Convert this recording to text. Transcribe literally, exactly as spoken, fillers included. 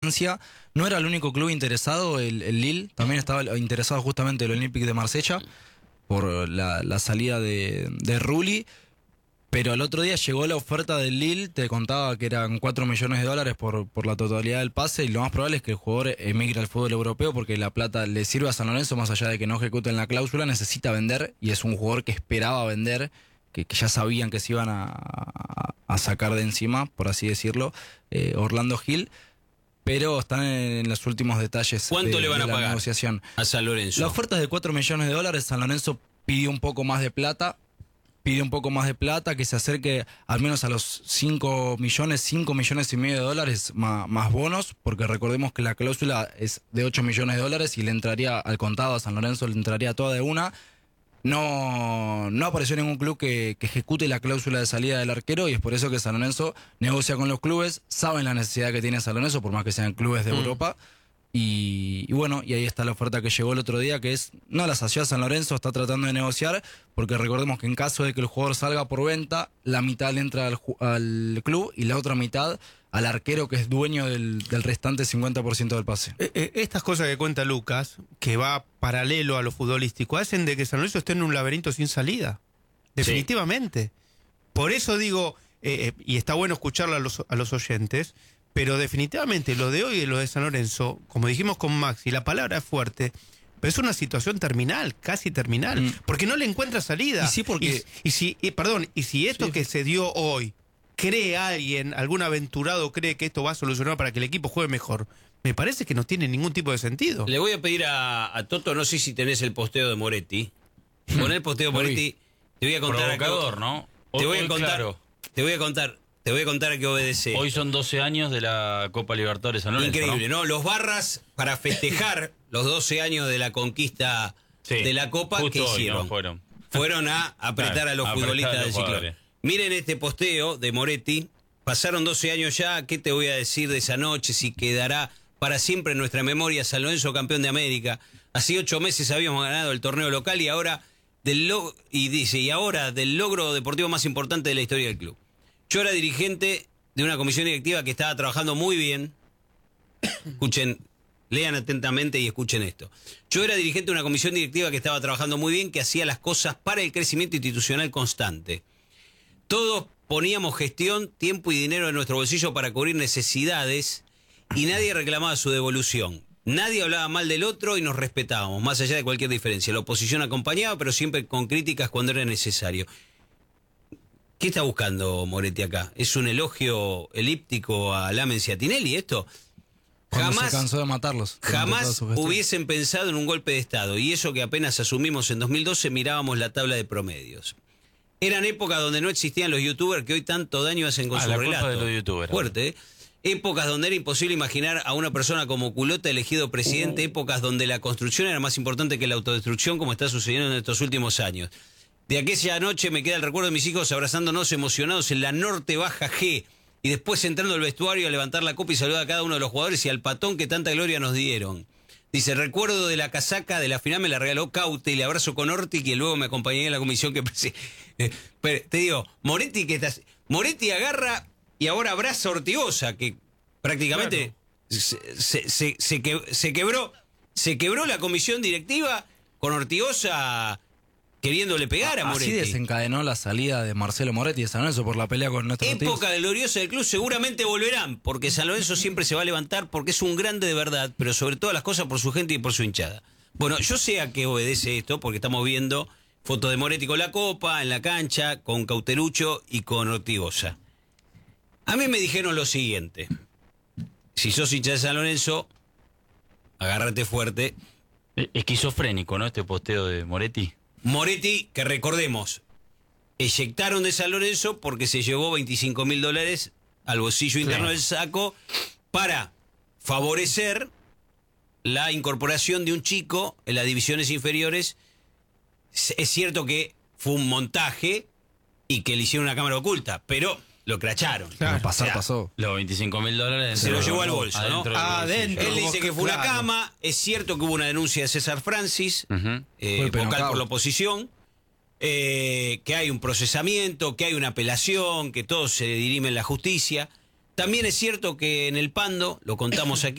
Francia. No era el único club interesado, el, el Lille. También estaba interesado justamente el Olympique de Marsella por la, la salida de, de Rulli. Pero el otro día llegó la oferta del Lille, te contaba que eran cuatro millones de dólares por, por la totalidad del pase, y lo más probable es que el jugador emigre al fútbol europeo porque la plata le sirve a San Lorenzo, más allá de que no ejecuten la cláusula, necesita vender, y es un jugador que esperaba vender, que, que ya sabían que se iban a, a, a sacar de encima, por así decirlo, eh, Orlando Gil, pero están en, en los últimos detalles. ¿Cuánto de, le van de a la pagar negociación a San Lorenzo? La oferta es de cuatro millones de dólares, San Lorenzo pidió un poco más de plata, pide un poco más de plata, que se acerque al menos a los cinco millones, cinco millones y medio de dólares más, más bonos, porque recordemos que la cláusula es de ocho millones de dólares y le entraría al contado a San Lorenzo, le entraría toda de una. No, no apareció ningún club que, que ejecute la cláusula de salida del arquero, y es por eso que San Lorenzo negocia con los clubes, saben la necesidad que tiene San Lorenzo, por más que sean clubes de mm. Europa. Y, y bueno, y ahí está la oferta que llegó el otro día, que es, no la sació San Lorenzo, está tratando de negociar, porque recordemos que en caso de que el jugador salga por venta, la mitad le entra al, al club y la otra mitad al arquero, que es dueño del, del restante cincuenta por ciento del pase. Eh, eh, estas cosas que cuenta Lucas, que va paralelo a lo futbolístico, hacen de que San Lorenzo esté en un laberinto sin salida, definitivamente. Sí. Por eso digo, eh, y está bueno escucharlo a los, a los oyentes, pero definitivamente lo de hoy y lo de San Lorenzo, como dijimos con Maxi, la palabra es fuerte, pero es una situación terminal, casi terminal, mm. porque no le encuentra salida. Y sí, porque... Y, y si, y, perdón, y si esto sí. que se dio hoy, cree alguien, algún aventurado cree que esto va a solucionar para que el equipo juegue mejor, me parece que no tiene ningún tipo de sentido. Le voy a pedir a, a Toto, no sé si tenés el posteo de Moretti. Con el posteo de Moretti, te voy a contar... Provocador, acá, ¿no? Te voy a contar, claro. te voy a contar... Te voy a contar a qué obedece. Hoy son doce años de la Copa Libertadores San Lorenzo. Increíble, ¿no? ¿no? Los Barras, para festejar los doce años de la conquista sí, de la Copa, ¿qué hicieron? No, fueron. fueron a apretar claro, a los futbolistas del Ciclón. Miren este posteo de Moretti. Pasaron doce años ya, ¿qué te voy a decir de esa noche? Si quedará para siempre en nuestra memoria San Lorenzo campeón de América. Hace ocho meses habíamos ganado el torneo local y ahora del log y dice, y ahora del logro deportivo más importante de la historia del club. Yo era dirigente de una comisión directiva que estaba trabajando muy bien. Escuchen, lean atentamente y escuchen esto. Yo era dirigente de una comisión directiva que estaba trabajando muy bien, que hacía las cosas para el crecimiento institucional constante. Todos poníamos gestión, tiempo y dinero en nuestro bolsillo para cubrir necesidades y nadie reclamaba su devolución. Nadie hablaba mal del otro y nos respetábamos, más allá de cualquier diferencia. La oposición acompañaba, pero siempre con críticas cuando era necesario. ¿Qué está buscando Moretti acá? ¿Es un elogio elíptico a Lamens y a Tinelli esto? Cuando jamás se cansó de matarlos. Jamás hubiesen pensado en un golpe de Estado. Y eso que apenas asumimos en dos mil doce, mirábamos la tabla de promedios. Eran épocas donde no existían los youtubers que hoy tanto daño hacen con ah, su la relato. De los youtubers, fuerte, ¿eh? Épocas donde era imposible imaginar a una persona como Culota elegido presidente. Uh. Épocas donde la construcción era más importante que la autodestrucción, como está sucediendo en estos últimos años. De aquella noche me queda el recuerdo de mis hijos abrazándonos emocionados en la Norte Baja G y después entrando al vestuario a levantar la copa y saludar a cada uno de los jugadores y al patón que tanta gloria nos dieron. Dice, recuerdo de la casaca de la final me la regaló Caute y le abrazo con Orti, que luego me acompañé en la comisión que... Eh, pero te digo, Moretti que estás, Moretti agarra y ahora abraza a Ortigosa, que prácticamente claro. se, se, se, se, que, se quebró se quebró la comisión directiva con Ortigosa... queriéndole pegar a Moretti. Así desencadenó la salida de Marcelo Moretti de San Lorenzo por la pelea con Néstor Ortiz. Época gloriosa del club, seguramente volverán, porque San Lorenzo siempre se va a levantar, porque es un grande de verdad, pero sobre todas las cosas por su gente y por su hinchada. Bueno, yo sé a qué obedece esto, porque estamos viendo fotos de Moretti con la copa, en la cancha, con Cauterucho y con Ortigosa. A mí me dijeron lo siguiente: si sos hincha de San Lorenzo, agárrate fuerte. Esquizofrénico, ¿no? Este posteo de Moretti. Moretti, que recordemos, eyectaron de San Lorenzo porque se llevó veinticinco mil dólares al bolsillo interno sí. del saco para favorecer la incorporación de un chico en las divisiones inferiores. Es cierto que fue un montaje y que le hicieron una cámara oculta, pero lo cracharon. Claro, pasar, o sea, pasó. Los veinticinco mil dólares se lo llevó al bolso, ¿no? Adentro. Él dice que fue una claro. cama. Es cierto que hubo una denuncia de César Francis, uh-huh. eh, vocal por la oposición, eh, que hay un procesamiento, que hay una apelación, que todo se dirime en la justicia. También es cierto que en el Pando, lo contamos aquí,